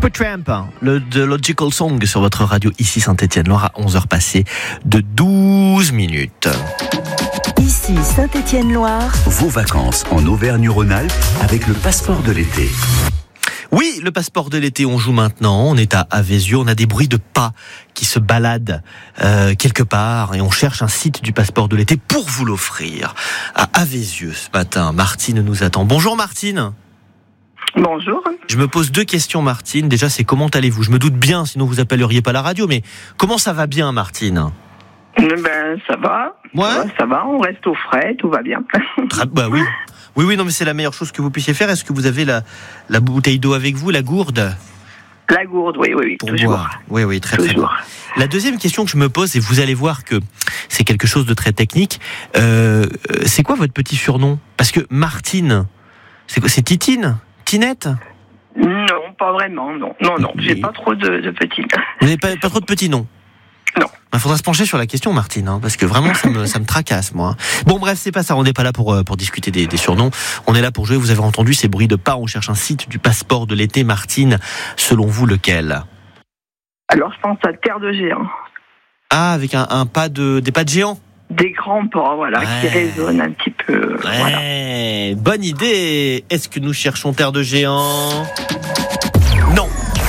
Supertramp, le The Logical Song sur votre radio ici Saint-Étienne-Loire à 11h passées de 12 minutes. Ici Saint-Étienne-Loire. Vos vacances en Auvergne-Rhône-Alpes avec le passeport de l'été. Oui, le passeport de l'été, on joue maintenant, on est à Avezieux, on a des bruits de pas qui se baladent quelque part et on cherche un site du passeport de l'été pour vous l'offrir. À Avezieux ce matin, Martine nous attend. Bonjour Martine. Bonjour. Je me pose deux questions Martine, déjà c'est comment allez-vous ? Je me doute bien, sinon vous appelleriez pas la radio, mais comment ça va bien Martine ? Ben ça va, Ouais. ça va, on reste au frais, tout va bien. Bah oui. Oui, non mais c'est la meilleure chose que vous puissiez faire. Est-ce que vous avez la bouteille d'eau avec vous, la gourde ? La gourde, oui, Pour toujours. boire. Oui, très bien. Toujours. La deuxième question que je me pose, et vous allez voir que c'est quelque chose de très technique, c'est quoi votre petit surnom ? Parce que Martine, c'est quoi ? C'est Titine ? Tinette ? Non, pas vraiment, non, j'ai pas trop de petits. Vous n'avez pas trop de petits noms ? Non. Il faudra se pencher sur la question, Martine, parce que vraiment, ça me tracasse, moi. Bon, bref, c'est pas ça. On n'est pas là pour discuter des surnoms. On est là pour jouer. Vous avez entendu ces bruits de pas. On cherche un site du passeport de l'été. Martine, selon vous, lequel ? Alors je pense à Terre de Géants. Ah, avec des pas de géants. Des grands pas, voilà, qui résonnent un petit peu. Ouais, bonne idée. Est-ce que nous cherchons Terre de Géants ? Non,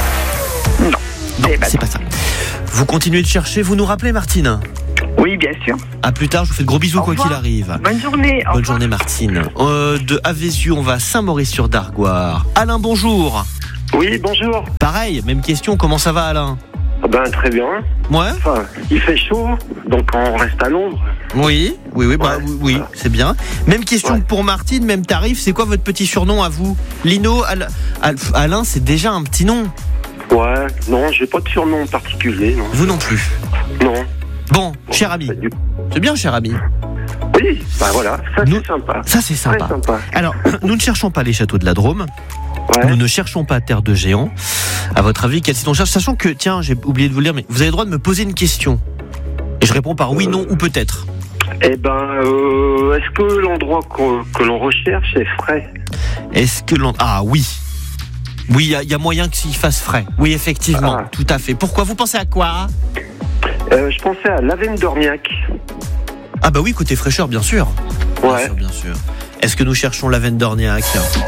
c'est pas ça. Vous continuez de chercher, vous nous rappelez Martine ? Oui, bien sûr. À plus tard, je vous fais de gros bisous quoi qu'il arrive. Bonne journée. Bonne journée Martine. De Avezieux, on va à Saint-Maurice-sur-Dargoire. Alain, bonjour. Oui, bonjour. Pareil, même question, comment ça va Alain ? Ben très bien. Ouais. Enfin, il fait chaud, donc on reste à l'ombre. Oui, c'est bien. Même question que pour Martine, même tarif, c'est quoi votre petit surnom à vous ? Lino, Alain, c'est déjà un petit nom. Ouais, non, j'ai pas de surnom particulier, non. Vous non plus. Non. Bon, cher ami. C'est bien, cher ami. Oui, bah voilà, c'est sympa. Ça, c'est sympa. Très sympa. Alors, nous ne cherchons pas les châteaux de la Drôme. Ouais. Nous ne cherchons pas Terre de Géants. À votre avis, quel site on cherche ? Sachant que, tiens, j'ai oublié de vous le dire, mais vous avez le droit de me poser une question. Et je réponds par oui, non ou peut-être. Eh ben, est-ce que l'endroit que l'on recherche est frais ? Est-ce que Ah oui. Oui, il y a moyen que s'il fasse frais. Oui, effectivement, tout à fait. Pourquoi ? Vous pensez à quoi ? Je pensais à Lavennes-d'Orniac. Ah bah oui, côté fraîcheur, bien sûr. Ouais. Bien sûr. Est-ce que nous cherchons Lavennes-d'Orniac ?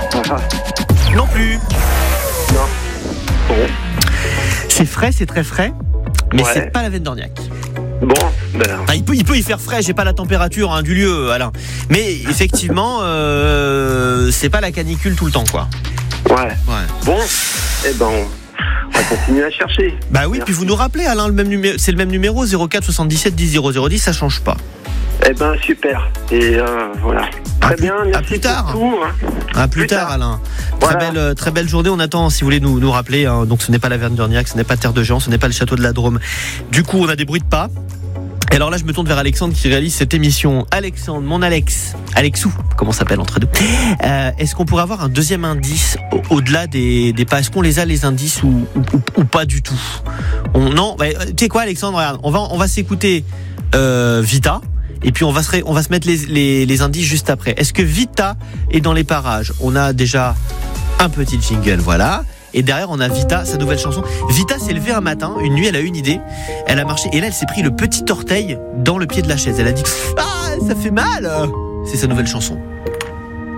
Non plus. Non. Bon. C'est frais, c'est très frais, mais c'est pas Lavennes-d'Orniac. Bon, ben... Ah, il peut y faire frais, j'ai pas la température du lieu, Alain. Mais effectivement, c'est pas la canicule tout le temps, quoi. Ouais. Bon, eh ben, on va continuer à chercher. Bah oui, Merci. puis vous nous rappelez, Alain, c'est le même numéro, 04 77 10 0010, ça change pas. Eh ben, super. Et voilà. Très bien, merci. À plus tard. Beaucoup, hein. À plus tard, Alain. Voilà. Très belle journée. On attend, si vous voulez nous rappeler. Donc, ce n'est pas Lavennes-d'Orniac, ce n'est pas Terre de Géants, ce n'est pas le château de la Drôme. Du coup, on a des bruits de pas. Et alors là, je me tourne vers Alexandre qui réalise cette émission. Alexandre, mon Alexou, comment s'appelle entre deux. Est-ce qu'on pourrait avoir un deuxième indice au-delà des pas ? Est-ce qu'on les a les indices ou pas du tout ? Non. Tu sais quoi, Alexandre ? Regarde, on va s'écouter Vita. Et puis on va se mettre les indices juste après. Est-ce que Vita est dans les parages ? On a déjà un petit jingle, voilà. Et derrière on a Vita, sa nouvelle chanson. Vita s'est levée un matin, une nuit, elle a eu une idée. Elle a marché et là elle s'est pris le petit orteil dans le pied de la chaise. Elle a dit « Ah, ça fait mal !» C'est sa nouvelle chanson.